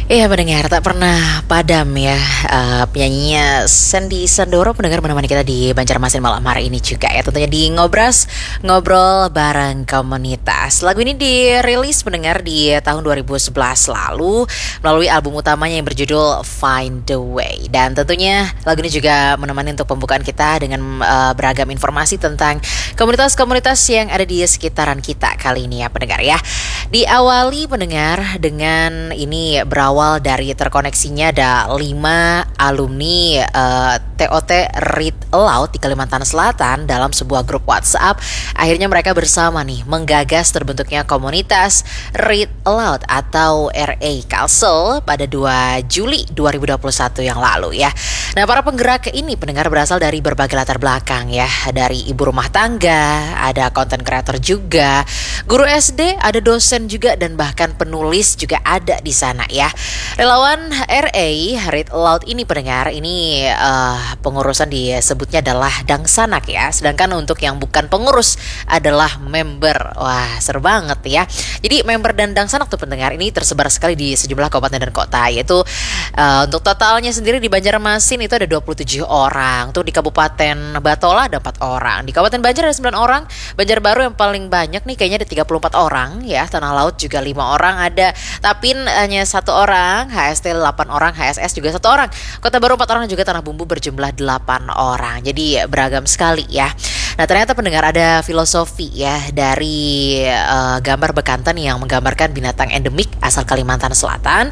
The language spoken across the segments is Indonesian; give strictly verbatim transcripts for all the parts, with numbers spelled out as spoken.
Iya pendengar, tak pernah padam ya uh, penyanyinya Sandy Sandoro pendengar menemani kita di Banjarmasin malam hari ini juga ya. Tentunya di Ngobras, ngobrol bareng komunitas. Lagu ini dirilis pendengar di tahun dua ribu sebelas lalu melalui album utamanya yang berjudul Find the Way. Dan tentunya lagu ini juga menemani untuk pembukaan kita dengan uh, beragam informasi tentang komunitas-komunitas yang ada di sekitaran kita kali ini ya pendengar ya. Diawali pendengar dengan ini berawal dari terkoneksinya ada lima alumni uh, T O T Read Aloud di Kalimantan Selatan dalam sebuah grup WhatsApp. Akhirnya mereka bersama nih menggagas terbentuknya komunitas Read Aloud atau R A Kalsel pada dua Juli dua ribu dua puluh satu yang lalu ya. Nah, para penggerak ini pendengar berasal dari berbagai latar belakang ya. Dari ibu rumah tangga, ada content creator juga, guru S D, ada dosen juga, dan bahkan penulis juga ada di sana ya. Relawan R A Read Aloud ini pendengar ini uh, pengurusan disebutnya adalah Dangsanak ya. Sedangkan untuk yang bukan pengurus adalah member. Wah, seru banget ya. Jadi member dan Dangsanak tuh pendengar ini tersebar sekali di sejumlah kabupaten dan kota, yaitu uh, untuk totalnya sendiri di Banjarmasin itu ada dua puluh tujuh orang. Tuh di Kabupaten Batola ada empat orang. Di Kabupaten Banjar ada sembilan orang. Banjarbaru yang paling banyak nih kayaknya ada tiga puluh empat orang ya. Tanah Laut juga lima orang ada. Tapin hanya satu orang. H S T delapan orang. H S S juga satu orang. Kota Baru empat orang, juga Tanah Bumbu berjumlah delapan orang. Jadi beragam sekali ya. Nah, ternyata pendengar ada filosofi ya dari uh, gambar bekantan yang menggambarkan binatang endemik asal Kalimantan Selatan.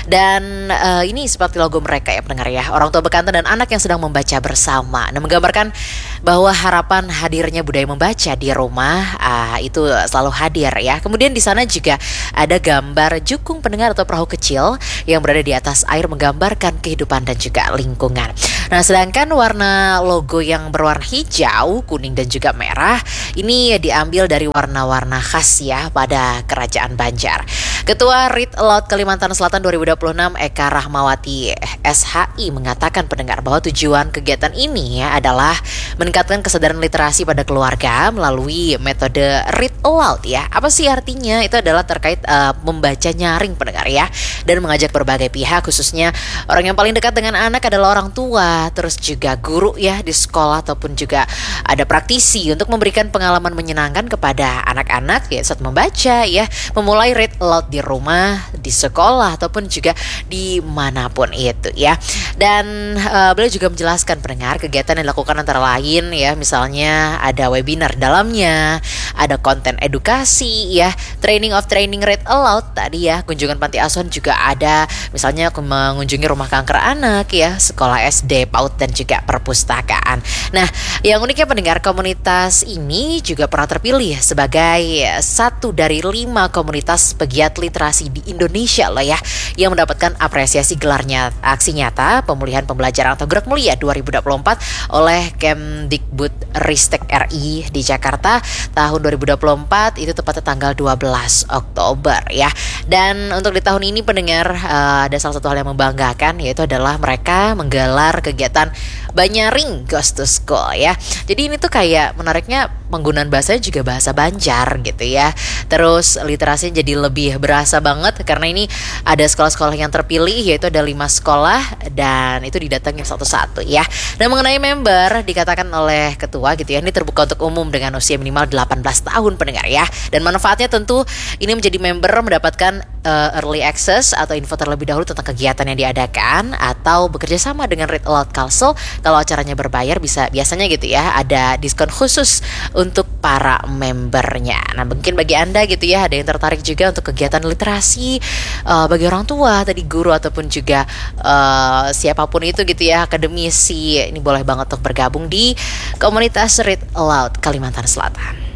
Dan uh, ini seperti logo mereka ya pendengar ya. Orang tua bekantan dan anak yang sedang membaca bersama. Nah, menggambarkan bahwa harapan hadirnya budaya membaca di rumah uh, itu selalu hadir ya. Kemudian di sana juga ada gambar jukung pendengar atau perahu kecil yang berada di atas air menggambarkan kehidupan dan juga lingkungan. Nah, sedangkan warna logo yang berwarna hijau, kuning dan juga merah ini diambil dari warna-warna khas ya pada Kerajaan Banjar. Ketua Read Aloud Kalimantan Selatan dua ribu dua puluh enam Eka Rahmawati S H I mengatakan pendengar bahwa tujuan kegiatan ini ya adalah meningkatkan kesadaran literasi pada keluarga melalui metode Read Aloud ya. Apa sih artinya? Itu adalah terkait uh, membaca nyaring pendengar ya, dan mengajak berbagai pihak khususnya orang yang paling dekat dengan anak adalah orang tua, terus juga guru ya di sekolah ataupun juga ada praktisi untuk memberikan pengalaman menyenangkan kepada anak-anak ya saat membaca ya, memulai Read Aloud di rumah, di sekolah ataupun juga dimanapun itu ya. Dan uh, beliau juga menjelaskan pendengar kegiatan yang dilakukan antara lain ya, misalnya ada webinar dalamnya, ada konten edukasi ya, training of training Read Aloud tadi ya, kunjungan panti asuhan juga ada, misalnya mengunjungi rumah kanker anak ya, sekolah S D, PAUD dan juga perpustakaan. Nah, yang uniknya pendengar, komunitas ini juga pernah terpilih sebagai satu dari lima komunitas pegiat literasi di Indonesia loh ya, yang mendapatkan apresiasi gelarnya aksi nyata pemulihan pembelajaran atau Gerak Mulia dua ribu dua puluh empat oleh Kemdikbud Ristek R I di Jakarta tahun dua ribu dua puluh empat, itu tepatnya tanggal dua belas Oktober ya. Dan untuk di tahun ini pendengar uh, ada salah satu hal yang membanggakan, yaitu adalah mereka menggelar kegiatan Banyaring Goes to School ya. Jadi ini tuh kayak menariknya penggunaan bahasanya juga bahasa Banjar gitu ya. Terus literasinya jadi lebih berasa banget karena ini ada sekolah-sekolah yang terpilih, yaitu ada lima sekolah dan itu didatangin satu-satu ya. Dan mengenai member dikatakan oleh ketua gitu ya, ini terbuka untuk umum dengan usia minimal delapan belas tahun pendengar ya. Dan manfaatnya tentu ini menjadi member mendapatkan uh, early access atau info terlebih dahulu tentang kegiatan yang diadakan atau bekerja sama dengan Read Aloud Kalsel. Kalau acaranya berbayar bisa biasanya gitu ya, ada diskon khusus untuk para membernya. Nah, mungkin bagi Anda gitu ya, ada yang tertarik juga untuk kegiatan literasi uh, bagi orang tua, tadi guru ataupun juga uh, siapapun itu gitu ya, akademisi, ini boleh banget untuk bergabung di komunitas Read Aloud Kalimantan Selatan.